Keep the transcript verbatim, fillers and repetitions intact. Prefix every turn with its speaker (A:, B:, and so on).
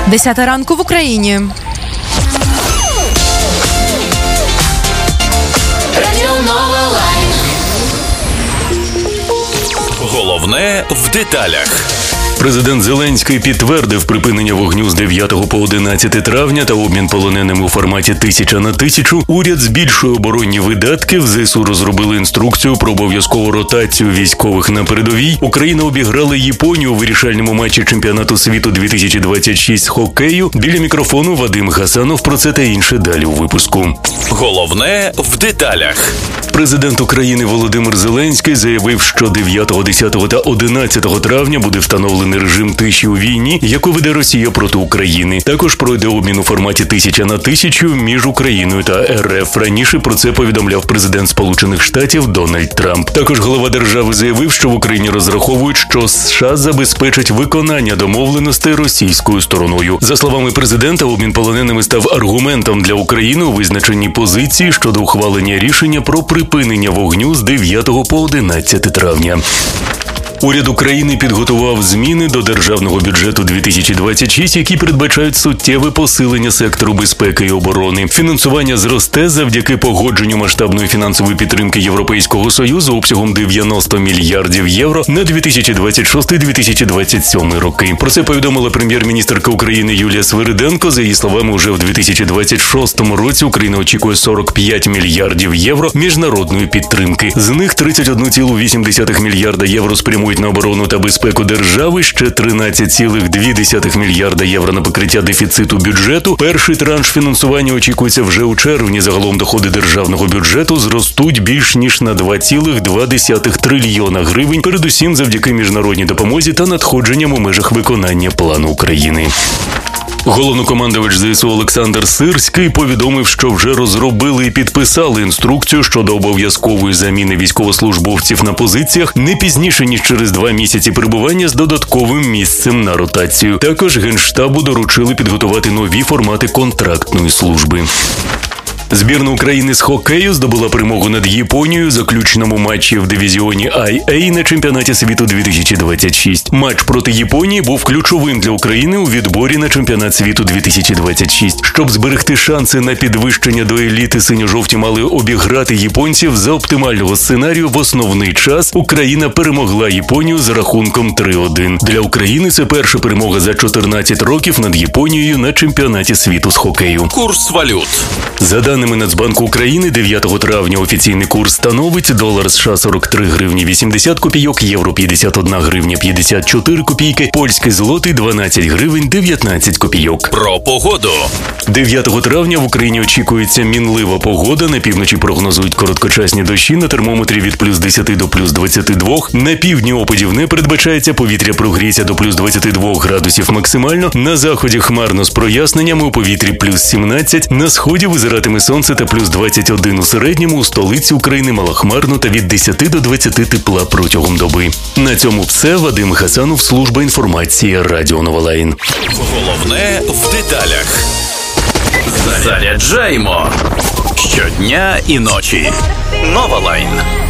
A: Десята ранку в Україні.
B: Головне в деталях.
C: Президент Зеленський підтвердив припинення вогню з дев'ятого по одинадцяте травня та обмін полоненими у форматі тисяча на тисячу. Уряд збільшує оборонні видатки. В ЗСУ розробили інструкцію про обов'язкову ротацію військових на передовій. Україна обіграла Японію у вирішальному матчі чемпіонату світу дві тисячі двадцять шість з хокею. Біля мікрофону Вадим Гасанов. Про це та інше далі у випуску.
B: Головне в деталях.
C: Президент України Володимир Зеленський заявив, що дев'ятого, десятого та одинадцятого травня буде встановлений режим тиші у війні, яку веде Росія проти України. Також пройде обмін у форматі тисяча на тисячу між Україною та РФ. Раніше про це повідомляв президент Сполучених Штатів Дональд Трамп. Також голова держави заявив, що в Україні розраховують, що США забезпечать виконання домовленостей російською стороною. За словами президента, обмін полоненими став аргументом для України у визначенні позиції щодо ухвалення рішення про припинення вогню з дев'ятого по одинадцяте травня. Уряд України підготував зміни до державного бюджету дві тисячі двадцять шість, які передбачають суттєве посилення сектору безпеки і оборони. Фінансування зросте завдяки погодженню масштабної фінансової підтримки Європейського Союзу обсягом дев'яносто мільярдів євро на дві тисячі двадцять шостий - дві тисячі двадцять сьомий роки. Про це повідомила прем'єр-міністерка України Юлія Свириденко. За її словами, уже в дві тисячі двадцять шостому році Україна очікує сорок п'ять мільярдів євро міжнародної підтримки. З них тридцять один цілих вісім десятих мільярда євро спрямують на оборону та безпеку держави, ще тринадцять цілих дві десятих мільярда євро на покриття дефіциту бюджету. Перший транш фінансування очікується вже у червні. Загалом доходи державного бюджету зростуть більш ніж на два цілих два десятих трильйона гривень, передусім завдяки міжнародній допомозі та надходженням у межах виконання плану України. Головнокомандувач ЗСУ Олександр Сирський повідомив, що вже розробили і підписали інструкцію щодо обов'язкової заміни військовослужбовців на позиціях не пізніше, ніж через два місяці перебування з додатковим місцем на ротацію. Також Генштабу доручили підготувати нові формати контрактної служби. Збірна України з хокею здобула перемогу над Японією у заключному матчі в дивізіоні ай ей на чемпіонаті світу дві тисячі двадцять шість. Матч проти Японії був ключовим для України у відборі на чемпіонат світу дві тисячі двадцять шість. Щоб зберегти шанси на підвищення до еліти, синьо-жовті мали обіграти японців за оптимального сценарію в основний час. Україна перемогла Японію з рахунком три один. Для України це перша перемога за чотирнадцять років над Японією на чемпіонаті світу з хокею.
B: Курс валют.
C: За даними Нацбанку України, дев'ятого травня офіційний курс становить долар США сорок три гривні вісімдесят копійок, євро п'ятдесят одна гривня п'ятдесят чотири копійки, польський злотий дванадцять гривень дев'ятнадцять копійок.
B: Про погоду.
C: дев'ятого травня в Україні очікується мінлива погода. На півночі прогнозують короткочасні дощі, на термометрі від плюс десяти до плюс двадцяти двох. На півдні опадів не передбачається, повітря прогріється до плюс двадцяти двох градусів максимально. На заході хмарно з проясненнями, у повітрі плюс сімнадцять. На сході визиратиме сонце та плюс двадцять один у середньому. У столиці України малохмарно та від десяти до двадцяти тепла протягом доби. На цьому все. Вадим Гасанов, служба інформації, Радіо Новолайн.
B: Головне в деталях. Заряджаємо щодня і ночі. Новолайн.